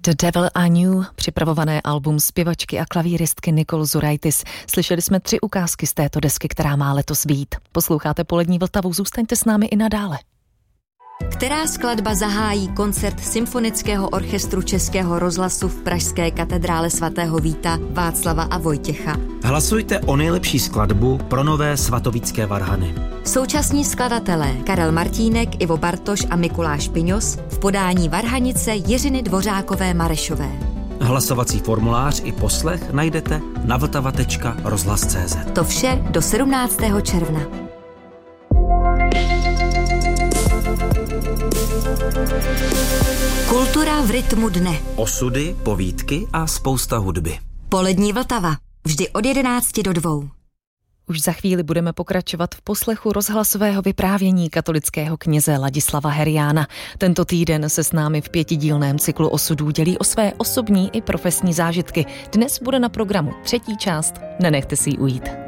The Devil I Knew, připravované album zpěvačky a klavíristky Nicole Zuraitis. Slyšeli jsme 3 ukázky z této desky, která má letos vyjít. Posloucháte Polední Vltavu, zůstaňte s námi i nadále. Která skladba zahájí koncert Symfonického orchestru Českého rozhlasu v pražské katedrále svatého Víta, Václava a Vojtěcha? Hlasujte o nejlepší skladbu pro nové svatovícké varhany. Současní skladatelé Karel Martínek, Ivo Bartoš a Mikuláš Piňos v podání varhanice Jiřiny Dvořákové Marešové. Hlasovací formulář i poslech najdete na vltava.rozhlas.cz. To vše do 17. června. Kultura v rytmu dne. Osudy, povídky a spousta hudby. Polední Vltava. Vždy od 11 do 2. Už za chvíli budeme pokračovat v poslechu rozhlasového vyprávění katolického kněze Ladislava Heriána. Tento týden se s námi v 5dílném cyklu osudů dělí o své osobní i profesní zážitky. Dnes bude na programu 3. část. Nenechte si ji ujít.